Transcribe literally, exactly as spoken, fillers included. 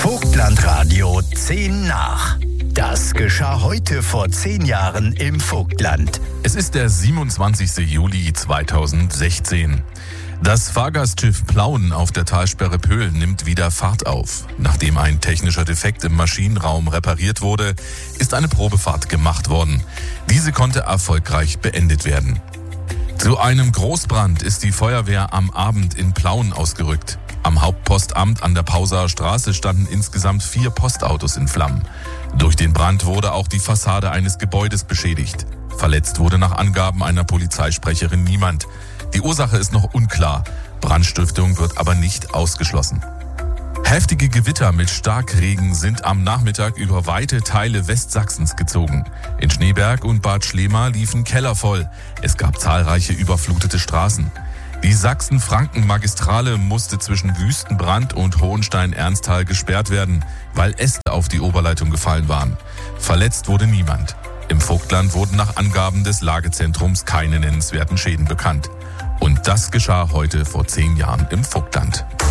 Vogtlandradio zehn nach. Das geschah heute vor zehn Jahren im Vogtland. Es ist der siebenundzwanzigste Juli zweitausendsechzehn. Das Fahrgastschiff Plauen auf der Talsperre Pöhl nimmt wieder Fahrt auf. Nachdem ein technischer Defekt im Maschinenraum repariert wurde, ist eine Probefahrt gemacht worden. Diese konnte erfolgreich beendet werden. Zu einem Großbrand ist die Feuerwehr am Abend in Plauen ausgerückt. Am Hauptpostamt an der Pausaer Straße standen insgesamt vier Postautos in Flammen. Durch den Brand wurde auch die Fassade eines Gebäudes beschädigt. Verletzt wurde nach Angaben einer Polizeisprecherin niemand. Die Ursache ist noch unklar. Brandstiftung wird aber nicht ausgeschlossen. Heftige Gewitter mit Starkregen sind am Nachmittag über weite Teile Westsachsens gezogen. In Schneeberg und Bad Schlema liefen Keller voll. Es gab zahlreiche überflutete Straßen. Die Sachsen-Franken-Magistrale musste zwischen Wüstenbrand und Hohenstein-Ernsthal gesperrt werden, weil Äste auf die Oberleitung gefallen waren. Verletzt wurde niemand. Im Vogtland wurden nach Angaben des Lagezentrums keine nennenswerten Schäden bekannt. Und das geschah heute vor zehn Jahren im Vogtland.